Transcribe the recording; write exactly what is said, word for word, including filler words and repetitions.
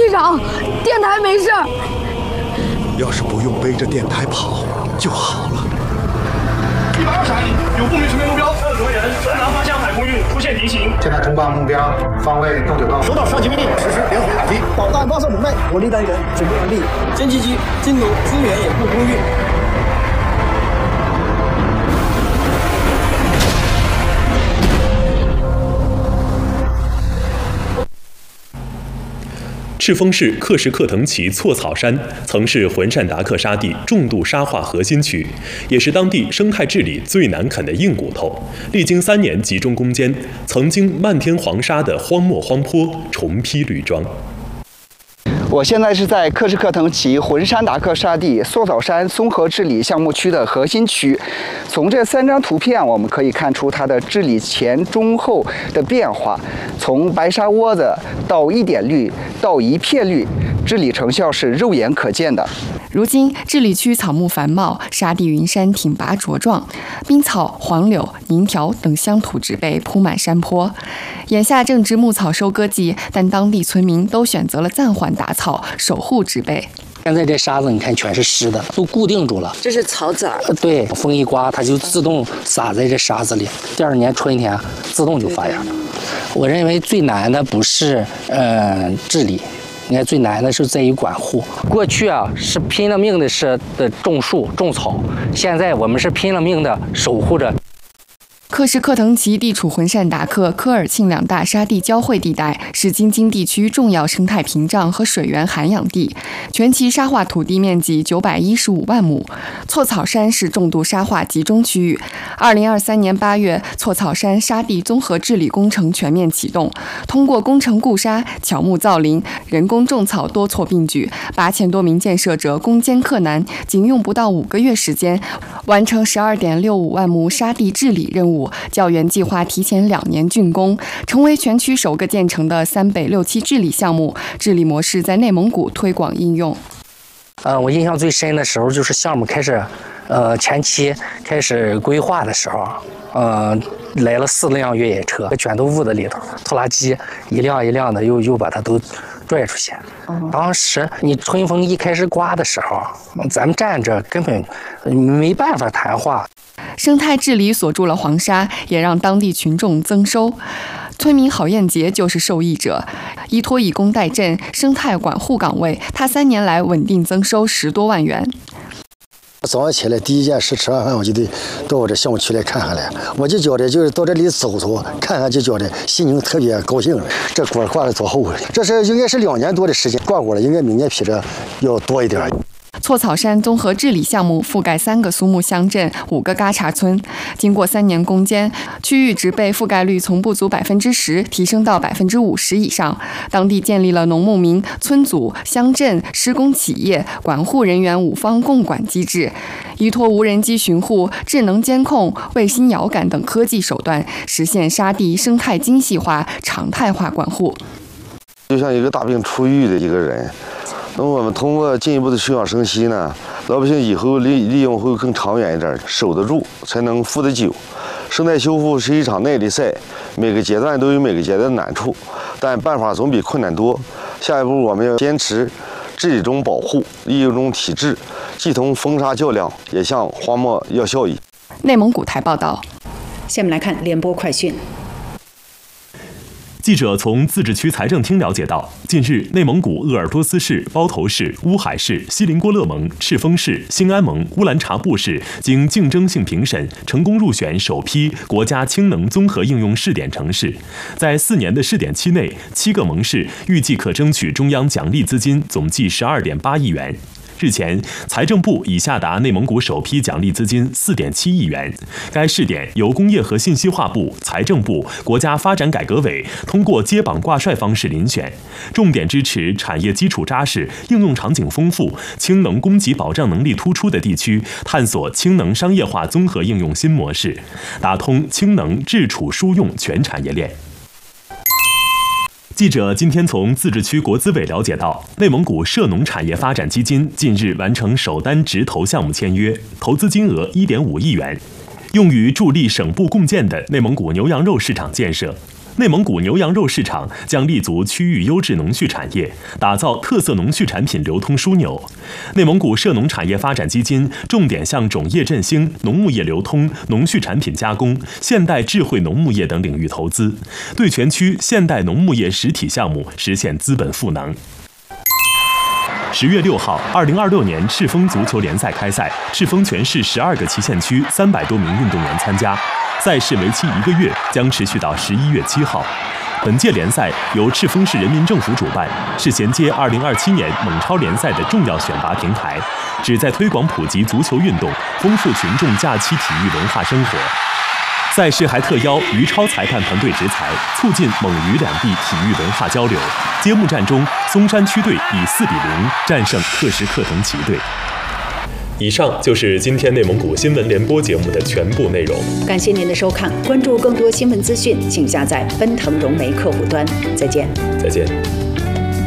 机长，电台没事。 要是不用背着电台跑就好了。 一百二十海里有不明识别目标，二夺人东南方向海空域出现敌情。 现在通报目标方位东九道， 收到上级命令，实施连回打击。 导弹发射准备，火力单元准备完毕。歼击机进入支援掩护空域。 赤峰市克什克腾旗措草山曾是浑善达克沙地重度沙化核心区，也是当地生态治理最难啃的硬骨头。历经三年集中攻坚，曾经漫天黄沙的荒漠荒坡重披绿装。 我现在是在克什克腾旗浑善达克沙地措草山综合治理项目区的核心区。从这三张图片，我们可以看出它的治理前、中、后的变化。从白沙窝子到一点绿，到一片绿，治理成效是肉眼可见的。 如今，治理区草木繁茂，沙地云山挺拔茁壮，冰草、黄柳、银条等乡土植被铺满山坡。眼下正值牧草收割季，但当地村民都选择了暂缓打草，守护植被。 现在这沙子你看全是湿的，都固定住了。 这是草籽儿。 对，风一刮，它就自动撒在这沙子里。第二年春天自动就发芽了。我认为最难的不是呃治理。应该最难的是在于管护。过去啊是拼了命的是的种树种草，现在我们是拼了命的守护着。 克什克腾旗地处浑善达克、科尔沁两大沙地交汇地带，是京津地区重要生态屏障和水源涵养地。全旗沙化土地面积九百一十五万亩，措草山是重度沙化集中区域。二零二三年八月，措草山沙地综合治理工程全面启动，通过工程固沙、乔木造林、人工种草多措并举，八千多名建设者攻坚克难，仅用不到五个月时间，完成十二点六五万亩沙地治理任务。较原计划提前两年竣工，成为全区首个建成的三北六期治理项目。治理模式在内蒙古推广应用。 呃，我印象最深的时候就是项目开始，呃，前期开始规划的时候，呃，来了四辆越野车，卷到屋子里头，拖拉机一辆一辆的又又把它都拽出去。当时你春风一开始刮的时候，咱们站着根本没办法谈话。 生态治理锁住了黄沙，也让当地群众增收。村民郝彦杰就是受益者，依托以工代赈生态管护岗位，他三年来稳定增收十多万元。 早上起来第一件事吃完饭我就得到我这项目区来看看来，我就觉得就是到这里走走看看，就觉得心情特别高兴。这果挂的多厚啊！这是应该是两年多的时间挂果了，应该明年比这要多一点。 措草山综合治理项目覆盖三个苏木乡镇、五个嘎查村。经过三年攻坚，区域植被覆盖率从不足百分之十提升到百分之五十以上。当地建立了农牧民、村组、乡镇、施工企业、管护人员五方共管机制，依托无人机巡护、智能监控、卫星遥感等科技手段，实现沙地生态精细化、常态化管护。 就像一个大病初愈的一个人。那么我们通过进一步的休养生息呢，老百姓以后利利用会更长远一点，守得住才能富得久。生态修复是一场耐力赛，每个阶段都有每个阶段的难处，但办法总比困难多。下一步我们要坚持治理中保护，利用中体制，既同风沙较量，也向荒漠要效益。 内蒙古台报道。 下面来看联播快讯。 记者从自治区财政厅了解到，近日内蒙古鄂尔多斯市、包头市、乌海市、锡林郭勒盟、赤峰市、兴安盟、乌兰察布市经竞争性评审，成功入选首批国家氢能综合应用试点城市。在四年的试点期内，七个盟市预计可争取中央奖励资金总计十二点八亿元。日前，财政部已下达内蒙古首批奖励资金四点七亿元。该试点由工业和信息化部、财政部、国家发展改革委通过接榜挂帅方式遴选，重点支持产业基础扎实、应用场景丰富、氢能供给保障能力突出的地区，探索氢能商业化综合应用新模式，打通氢能制储输用全产业链。记者今天从自治区国资委了解到，内蒙古涉农产业发展基金近日完成首单直投项目签约，投资金额一点五亿元，用于助力省部共建的内蒙古牛羊肉市场建设。 内蒙古牛羊肉市场将立足区域优质农畜产业，打造特色农畜产品流通枢纽。内蒙古涉农产业发展基金重点向种业振兴、农牧业流通、农畜产品加工、现代智慧农牧业等领域投资，对全区现代农牧业实体项目实现资本赋能。十月六号，二零二六年赤峰足球联赛开赛，赤峰全市十二个旗县区三百多名运动员参加，赛事为期一个月，将持续到十一月七号。本届联赛由赤峰市人民政府主办，是衔接二零二七年蒙超联赛的重要选拔平台，旨在推广普及足球运动，丰富群众假期体育文化生活。赛事还特邀于超裁判团队执裁，促进蒙渝两地体育文化交流。揭幕战中，松山区队以四比零战胜克什克腾旗队。以上就是今天内蒙古新闻联播节目的全部内容。 感谢您的收看，关注更多新闻资讯，请下载奔腾融媒客户端。再见。 再见。